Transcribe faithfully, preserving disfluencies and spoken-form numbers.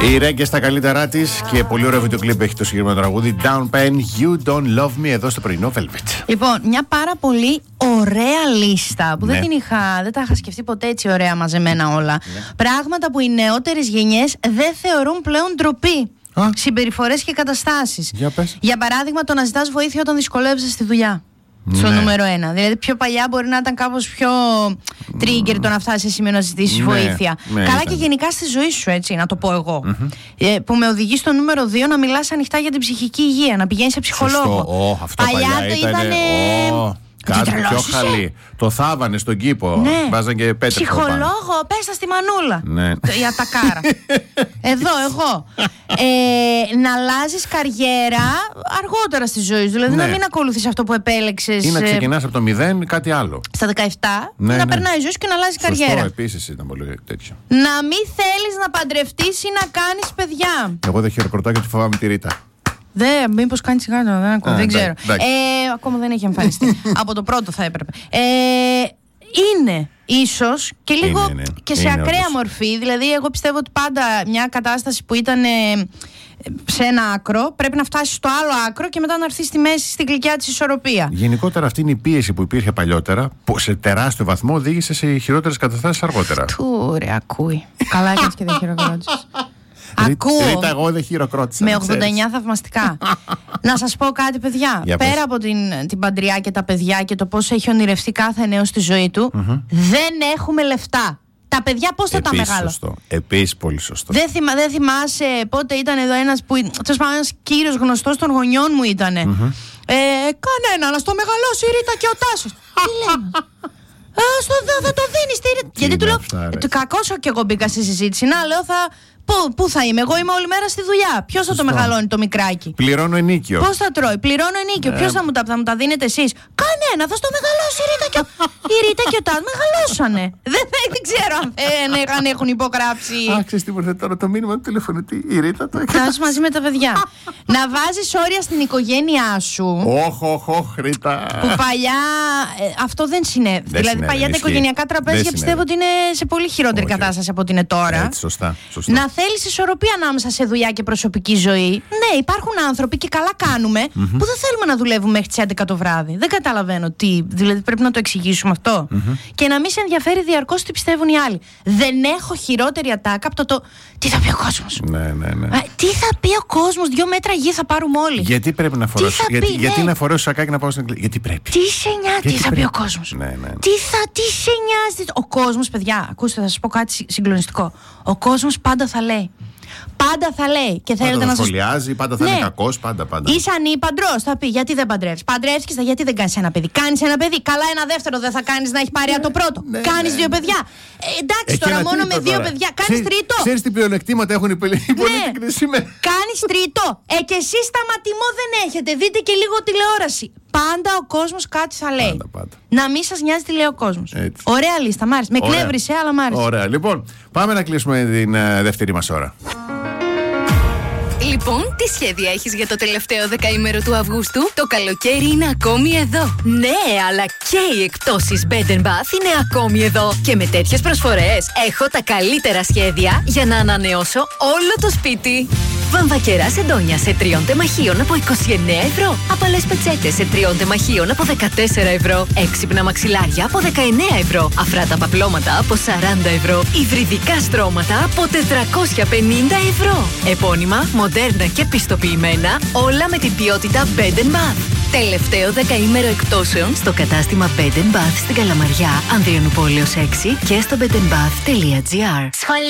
Η Ρέγκε στα καλύτερά της και πολύ ωραίο βίντεο κλιπ έχει το συγκεκριμένο τραγούδι. Down Pen, You Don't Love Me, εδώ στο πρωινό Velvet. Λοιπόν, μια πάρα πολύ ωραία λίστα που ναι. δεν, την είχα, δεν τα είχα σκεφτεί ποτέ έτσι ωραία μαζεμένα όλα. Ναι. Πράγματα που οι νεότερες γενιές δεν θεωρούν πλέον ντροπή. Συμπεριφορές και καταστάσεις. Για πες. Για παράδειγμα, το να ζητάς βοήθεια όταν δυσκολεύεσαι στη δουλειά. Στο ναι. νούμερο ένα. Δηλαδή, πιο παλιά μπορεί να ήταν κάπως πιο trigger το να φτάσει σε σημείο να ζητήσεις ναι. βοήθεια. Ναι, Καλά ήταν. Και γενικά στη ζωή σου, έτσι, να το πω εγώ. Mm-hmm. Ε, που με οδηγεί στο νούμερο δύο να μιλάς ανοιχτά για την ψυχική υγεία, να πηγαίνεις σε ψυχολόγο. Oh, αυτό παλιά, παλιά το ήτανε... Oh. Κάτι πιο χαλή. Το θάβανε στον κήπο. Ναι. Βάζαν και πέτρε. Ψυχολόγο, πες τα στη μανούλα. Ναι. Η ατακάρα. Εδώ, εγώ. Ε, να αλλάζεις καριέρα αργότερα στη ζωή σου. Δηλαδή ναι. να μην ακολουθείς αυτό που επέλεξες. Ή να ξεκινάς από το μηδέν κάτι άλλο. Στα δεκαεπτά ναι, να ναι. περνάει η ζωή σου και να αλλάζει καριέρα. Αυτό επίσης ήταν πολύ τέτοιο. Να μην θέλεις να παντρευτείς ή να κάνεις παιδιά. Εγώ δεν χειροκροτάω γιατί φοβάμαι τη Ρίτα. Δεν, μήπως κάνει τσιγάρο, δεν ακούω, Α, δεν ξέρω. εντάξει. Ε, ακόμα δεν έχει εμφανιστεί. Από το πρώτο θα έπρεπε. Ε, είναι ίσως και λίγο είναι, είναι. και σε είναι, ακραία όντως. μορφή. Δηλαδή, εγώ πιστεύω ότι πάντα μια κατάσταση που ήταν ε, σε ένα άκρο πρέπει να φτάσει στο άλλο άκρο και μετά να έρθει στη μέση, στην γλυκιά της ισορροπία. Γενικότερα αυτή είναι η πίεση που υπήρχε παλιότερα, που σε τεράστιο βαθμό οδήγησε σε χειρότερες καταστάσεις αργότερα. Του ρε, ακούει. Καλά έκανες και δεν χειροκρότησες. Ακούω. Ρίτα, εγώ δεν χειροκρότησα. Με ογδόντα εννιά θαυμαστικά. Να σας πω κάτι, παιδιά. Για Πέρα πες. από την, την παντριά και τα παιδιά και το πώς έχει ονειρευτεί κάθε νέος στη ζωή του, Mm-hmm. δεν έχουμε λεφτά. Τα παιδιά πώς θα τα μεγάλο. Σωστό. Επίσης πολύ σωστό. Δεν, θυμα, δεν θυμάσαι πότε ήταν εδώ ένας που. Τέλος πάντων, ένας κύριος γνωστός των γονιών μου ήταν. Mm-hmm. Ε, κανένα, να στο μεγαλώσει η Ρίτα και ο Τάσος. Τι λέμε. Α, στο, θα, θα το δίνεις τη Ρίτα. Γιατί του λέω. Κακώς και εγώ μπήκα στη συζήτηση. Να λέω θα. Πού, πού θα είμαι, εγώ είμαι όλη μέρα στη δουλειά. Ποιος θα το μεγαλώνει το μικράκι. Πληρώνω ενίκιο. Πώς θα τρώει, πληρώνω ενίκιο. Ε. Ποιος θα μου τα, θα μου τα δίνετε εσείς. Κανένα, θα στο μεγαλώσει η Ρίτα και ο, η Ρίτα και ο Τάς μεγαλώσανε. δεν, δεν ξέρω αν, ε, αν έχουν υπογράψει. Α, ξέρεις τι μου έρχεται τώρα το μήνυμα του τηλεφωνητή. Η Ρίτα το έκανε. Φτάσεις μαζί με τα παιδιά. Να βάζεις όρια στην οικογένειά σου. Όχ, όχ, όχ, Ρίτα. Που παλιά ε, αυτό δεν συνέβη. Δηλαδή συνέβη, παλιά τα ισχύει. οικογενειακά τραπέζια Δεν πιστεύω ότι είναι σε πολύ χειρότερη Όχι. κατάσταση από ότι είναι τώρα. Έτσι, σωστά, σωστά. Να θέλεις ισορροπία ανάμεσα σε δουλειά και προσωπική ζωή. Ναι, υπάρχουν άνθρωποι και καλά κάνουμε mm-hmm. που δεν θέλουμε να δουλεύουμε μέχρι τις έντεκα το βράδυ. Δεν καταλαβαίνω τι. Δηλαδή πρέπει να το εξηγήσουμε αυτό. Mm-hmm. Και να μην σε ενδιαφέρει διαρκώς τι πιστεύουν οι άλλοι. Δεν έχω χειρότερη ατάκα από το, το τι θα πει ο κόσμος. Ναι, ναι, ναι. Α, τι θα πει ο κόσμος, δύο μέτρα γη θα πάρουμε όλοι. Γιατί πρέπει να φορέσω. Γιατί, πει, γιατί ναι. να φορέσω σακάκι να πάω στην εκκλησία. Γιατί πρέπει. Τι σε νοιάζει, τι θα πρέπει. πει ο κόσμος. Ναι, ναι. Τι θα, τι σε νοιάζει. Ο κόσμος, παιδιά, ακούστε, θα σας πω κάτι συγκλονιστικό. Ο κόσμος πάντα θα λέει. Πάντα θα λέει. Και πάντα θέλετε θα να σας... σχολιάζει, πάντα θα ναι. είναι κακός, πάντα, πάντα. Είσαι ανήπαντρος, θα πει γιατί δεν παντρεύεις. Παντρεύτηκες, γιατί δεν κάνεις ένα παιδί. Κάνεις ένα παιδί. Καλά, ένα δεύτερο δεν θα κάνεις να έχει πάρει το πρώτο. Ναι, κάνεις ναι, δύο ναι. παιδιά. Ε, εντάξει Έχει τώρα, μόνο με δύο τώρα. παιδιά. Κάνεις Ξέρεις, τρίτο. Ξέρεις τι πλεονεκτήματα έχουν οι πολίτες σήμερα. Κάνεις τρίτο. Ε, και εσείς σταματημό δεν έχετε. Δείτε και λίγο τηλεόραση. Πάντα ο κόσμος κάτι θα λέει. Πάντα, πάντα. Να μην σας νοιάζει τι λέει ο κόσμος. Έτσι. Ωραία λίστα, μ' άρεσε. Με Ωραία. κλέβρισε, αλλά μ' άρεσε. Ωραία, λοιπόν, πάμε να κλείσουμε την uh, δεύτερη μας ώρα. Λοιπόν, τι σχέδια έχεις για το τελευταίο δεκαήμερο του Αυγούστου? Το καλοκαίρι είναι ακόμη εδώ. Ναι, αλλά και οι εκπτώσεις Bed and Bath είναι ακόμη εδώ. Και με τέτοιες προσφορές έχω τα καλύτερα σχέδια για να ανανεώσω όλο το σπίτι. Βαμβακερά σεντόνια σε τριών τεμαχίων από είκοσι εννέα ευρώ. Απαλές πετσέτες σε τριών τεμαχίων από δεκατέσσερα ευρώ. Έξυπνα μαξιλάρια από δεκαεννέα ευρώ. Αφράτα παπλώματα από σαράντα ευρώ. Υβριδικά στρώματα από τετρακόσια πενήντα ευρώ. Επώνυμα, μοντέρνα και πιστοποιημένα, όλα με την ποιότητα Bed and Bath. Τελευταίο δεκαήμερο εκπτώσεων στο κατάστημα Bed and Bath στην Καλαμαριά, Ανδριανουπόλεως έξι και στο bed and bath τελεία gr.